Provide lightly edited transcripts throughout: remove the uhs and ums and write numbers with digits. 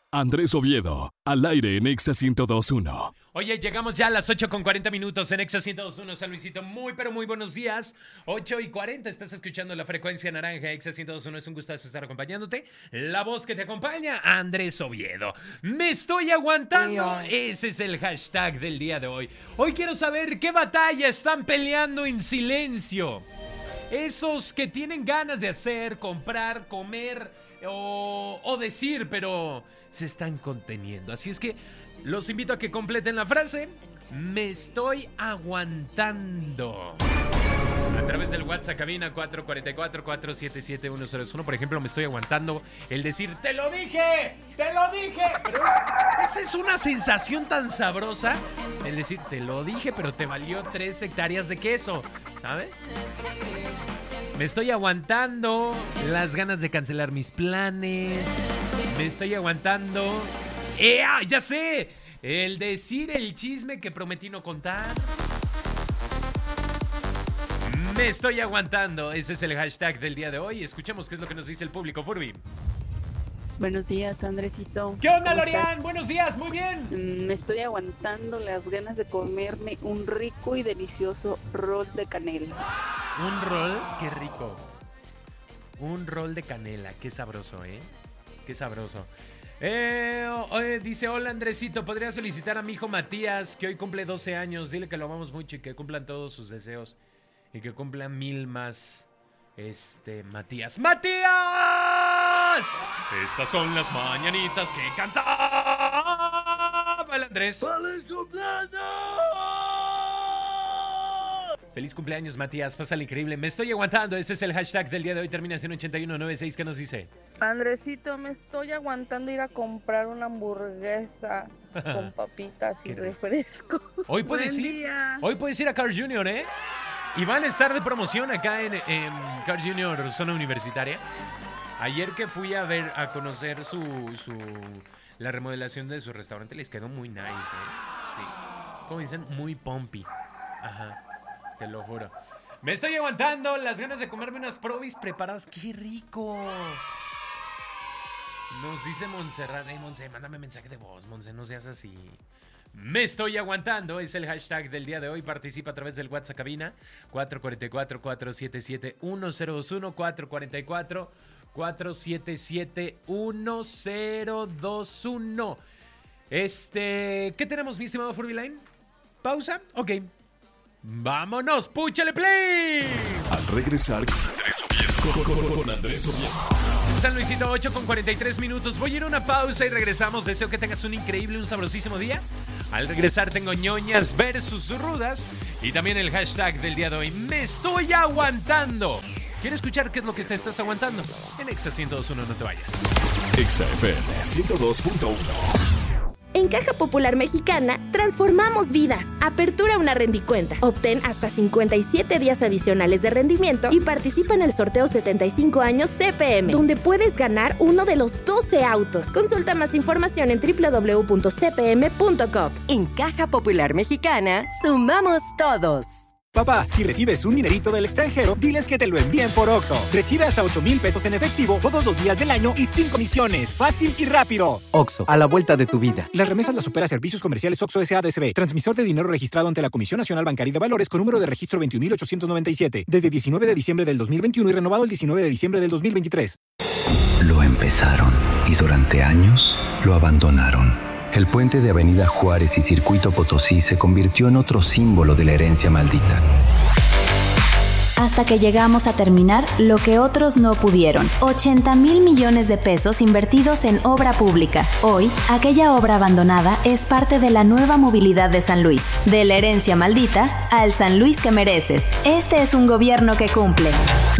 Andrés Oviedo, al aire en Exa 102.1. Oye, llegamos ya a las 8:40 en Exa 102.1, San Luisito. Muy, pero muy buenos días. 8:40, estás escuchando la frecuencia naranja, Exa 102.1. Es un gustazo estar acompañándote. La voz que te acompaña, Andrés Oviedo. Me estoy aguantando. Ese es el hashtag del día de hoy. Hoy quiero saber qué batalla están peleando en silencio. Esos que tienen ganas de hacer, comprar, comer o decir, pero se están conteniendo. Así es que los invito a que completen la frase: me estoy aguantando. A través del WhatsApp cabina 444-477-101. Por ejemplo, me estoy aguantando el decir ¡te lo dije! ¡Te lo dije! Pero esa es una sensación tan sabrosa, el decir te lo dije, pero te valió 3 hectáreas de queso, ¿sabes? Me estoy aguantando las ganas de cancelar mis planes. Me estoy aguantando ¡ya sé! El decir el chisme que prometí no contar. Me estoy aguantando. Ese es el hashtag del día de hoy. Escuchemos qué es lo que nos dice el público. Furby. Buenos días, Andresito. ¿Qué onda, Lorian? Buenos días, muy bien. Me estoy aguantando las ganas de comerme un rico y delicioso rol de canela. Un rol, qué rico. Un rol de canela, qué sabroso, ¿eh? Qué sabroso. Dice, hola Andresito, ¿podría solicitar a mi hijo Matías, que hoy cumple 12 años? Dile que lo amamos mucho y que cumplan todos sus deseos. Y que cumplan 1000 más. Matías. ¡Matías! Estas son las mañanitas que cantaba el Andrés. ¡Feliz cumpleaños! Feliz cumpleaños, Matías. Pásale increíble. Me estoy aguantando. Ese es el hashtag del día de hoy. Terminación 8196. ¿Qué nos dice? Andresito, me estoy aguantando ir a comprar una hamburguesa con papitas y refresco. Hoy puedes ir a Carl Jr., ¿eh? Y van a estar de promoción acá en Carl Jr. Zona Universitaria. Ayer que fui a conocer la remodelación de su restaurante, les quedó muy nice, ¿eh? Sí. Como dicen, muy pumpy. Ajá, te lo juro. Me estoy aguantando las ganas de comerme unas probis preparadas. ¡Qué rico! Nos dice Montserrat. Monse, mándame mensaje de voz, Monse, no seas así. Me estoy aguantando, es el hashtag del día de hoy. Participa a través del WhatsApp cabina 444-477-1021, 444-477-1021. ¿Qué tenemos, mi estimado Furby? ¿Pausa? Ok. ¡Vámonos! ¡Púchale play! Al regresar con Andrés Oviedo. San Luisito, 8:43. Voy a ir a una pausa y regresamos. Deseo que tengas un increíble, un sabrosísimo día. Al regresar tengo ñoñas versus rudas y también el hashtag del día de hoy. Me estoy aguantando. ¿Quieres escuchar qué es lo que te estás aguantando? En Exa 102.1, no te vayas. Exa FM 102.1. En Caja Popular Mexicana, transformamos vidas. Apertura una rendicuenta. Obtén hasta 57 días adicionales de rendimiento y participa en el sorteo 75 años CPM, donde puedes ganar uno de los 12 autos. Consulta más información en www.cpm.com. En Caja Popular Mexicana, sumamos todos. Papá, si recibes un dinerito del extranjero, diles que te lo envíen por Oxxo. Recibe hasta 8,000 pesos en efectivo todos los días del año y sin comisiones. Fácil y rápido. Oxxo, a la vuelta de tu vida. Las remesas las opera Servicios Comerciales Oxxo S.A.D.C.B. Transmisor de dinero registrado ante la Comisión Nacional Bancaria de Valores con número de registro 21,897. Desde 19 de diciembre del 2021 y renovado el 19 de diciembre del 2023. Lo empezaron y durante años lo abandonaron. El puente de Avenida Juárez y Circuito Potosí se convirtió en otro símbolo de la herencia maldita. Hasta que llegamos a terminar lo que otros no pudieron. 80,000 millones de pesos invertidos en obra pública. Hoy, aquella obra abandonada es parte de la nueva movilidad de San Luis. De la herencia maldita al San Luis que mereces. Este es un gobierno que cumple.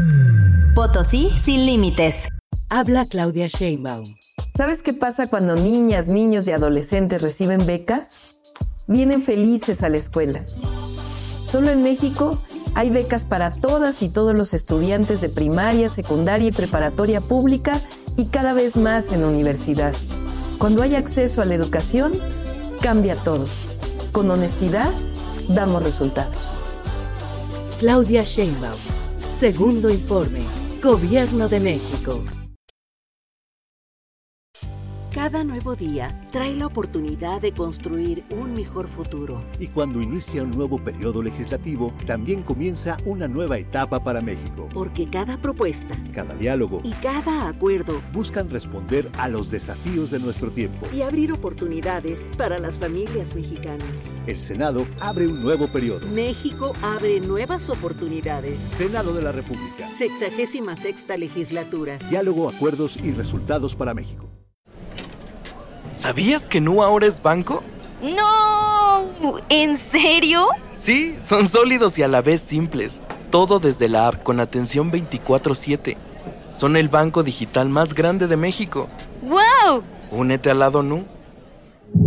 Potosí sin límites. Habla Claudia Sheinbaum. ¿Sabes qué pasa cuando niñas, niños y adolescentes reciben becas? Vienen felices a la escuela. Solo en México hay becas para todas y todos los estudiantes de primaria, secundaria y preparatoria pública y cada vez más en universidad. Cuando hay acceso a la educación, cambia todo. Con honestidad, damos resultados. Claudia Sheinbaum. Segundo informe. Gobierno de México. Cada nuevo día trae la oportunidad de construir un mejor futuro. Y cuando inicia un nuevo periodo legislativo, también comienza una nueva etapa para México. Porque cada propuesta, cada diálogo y cada acuerdo buscan responder a los desafíos de nuestro tiempo y abrir oportunidades para las familias mexicanas. El Senado abre un nuevo periodo. México abre nuevas oportunidades. Senado de la República. 66ª legislatura. Diálogo, acuerdos y resultados para México. ¿Sabías que Nu ahora es banco? ¡No! ¿En serio? Sí, son sólidos y a la vez simples. Todo desde la app con atención 24/7. Son el banco digital más grande de México. ¡Wow! Únete al lado Nu.